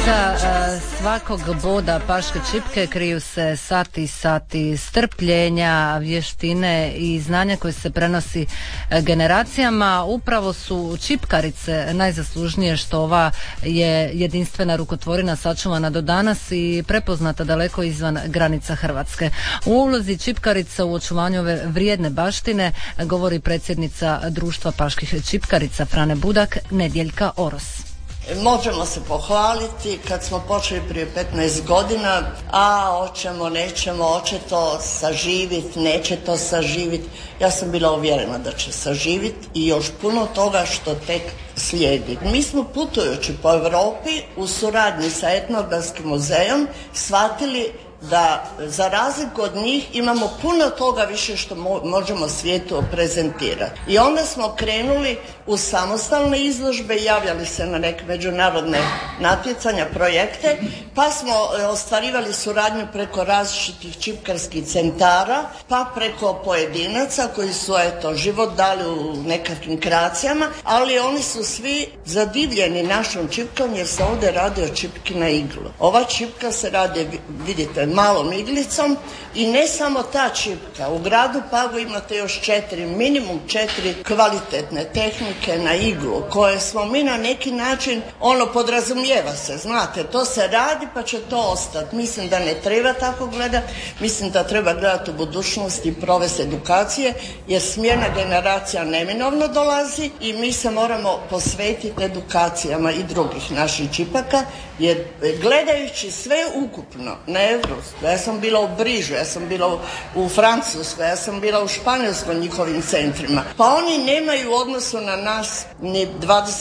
Iza svakog boda paške čipke kriju se sati strpljenja, vještine i znanja koje se prenosi generacijama. Upravo su čipkarice najzaslužnije što ova je jedinstvena rukotvorina sačuvana do danas i prepoznata daleko izvan granica Hrvatske. U ulozi čipkarica u očuvanju ove vrijedne baštine govori predsjednica Društva paških čipkarica Frane Budak, Nedjeljka Oros. Možemo se pohvaliti kad smo počeli prije 15 godina, hoćemo, nećemo, hoće to saživiti, neće to saživiti. Ja sam bila uvjerena da će saživiti i još puno toga što tek slijedi. Mi smo putujući po Europi u suradnji sa Etnografskim muzejom shvatili da za razliku od njih imamo puno toga više što možemo svijetu prezentirati. I onda smo krenuli u samostalne izložbe, javljali se na neke međunarodne natjecanja, projekte, pa smo ostvarivali suradnju preko različitih čipkarskih centara, pa preko pojedinaca koji su život dali u nekakvim kreacijama, ali oni su svi zadivljeni našom čipkom jer se ovdje radi o čipki na iglu. Ova čipka se radi, vidite, malom iglicom i ne samo ta čipka. U gradu Pagu imate još minimum 4 kvalitetne tehnike na iglu koje smo mi na neki način, podrazumijeva se, znate, to se radi pa će to ostati. Mislim da ne treba tako gledati, mislim da treba gledati u budućnosti i provesti edukacije jer smjena generacija neminovno dolazi i mi se moramo posvetiti edukacijama i drugih naših čipaka jer gledajući sve ukupno na Evropu, ja sam bila u Brižu, ja sam bila u Francuskoj, ja sam bila u Španjolskoj njihovim centrima. Pa oni nemaju u odnosu na nas ni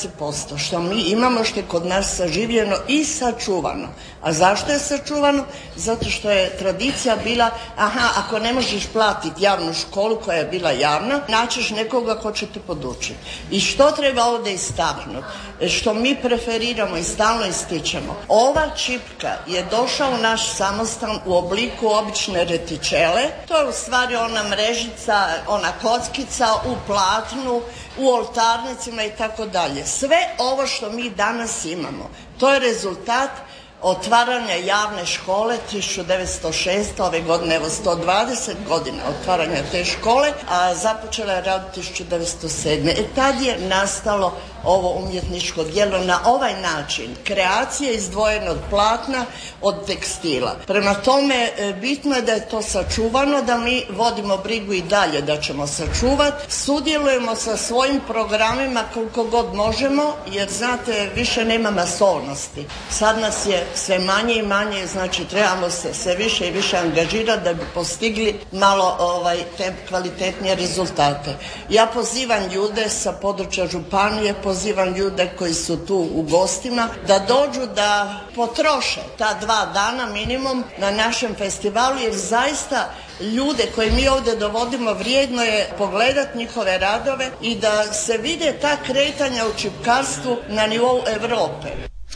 20% što mi imamo, što je kod nas saživljeno i sačuvano. A zašto je sačuvano? Zato što je tradicija bila, ako ne možeš platiti javnu školu koja je bila javna, naćeš nekoga ko će te podučiti. I što treba ovdje istaknuti? Što mi preferiramo i stalno ističemo. Ova čipka je došla u naš samostan u obliku obične retičele. To je u stvari ona mrežica, ona kockica u platnu, u oltarnicima i tako dalje. Sve ovo što mi danas imamo, to je rezultat otvaranja javne škole 1906. ove godine, evo 120 godina otvaranja te škole, a započela je raditi 1907. Tad je nastalo ovo umjetničko djelo na ovaj način. Kreacija izdvojena od platna, od tekstila. Prema tome, bitno je da je to sačuvano, da mi vodimo brigu i dalje da ćemo sačuvati. Sudjelujemo sa svojim programima koliko god možemo, jer znate, više nema masovnosti. Sad nas je sve manje i manje, znači trebamo se sve više i više angažirati da bi postigli malo te kvalitetnije rezultate. Ja pozivam ljude sa područja županije, pozivam ljude koji su tu u gostima da dođu da potroše ta 2 dana minimum na našem festivalu jer zaista ljude koje mi ovdje dovodimo vrijedno je pogledati njihove radove i da se vide ta kretanja u čipkarstvu na nivou Europe.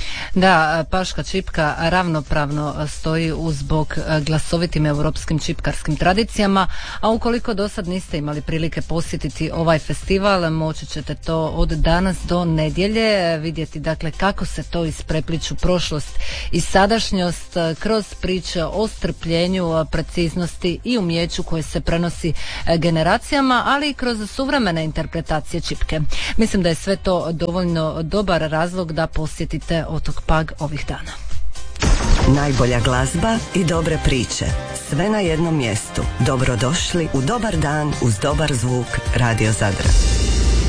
Da, paška čipka ravnopravno stoji uz bok glasovitim europskim čipkarskim tradicijama, a ukoliko do sad niste imali prilike posjetiti ovaj festival, moći ćete to od danas do nedjelje vidjeti, dakle, kako se to isprepliču prošlost i sadašnjost kroz priče o strpljenju, preciznosti i umjeću koje se prenosi generacijama, ali i kroz suvremene interpretacije čipke. Mislim da je sve to dovoljno dobar razlog da posjetite otok Pag ovih dana. Najbolja glazba i dobre priče. Sve na jednom mjestu. Dobrodošli u dobar dan uz dobar zvuk Radio Zadra.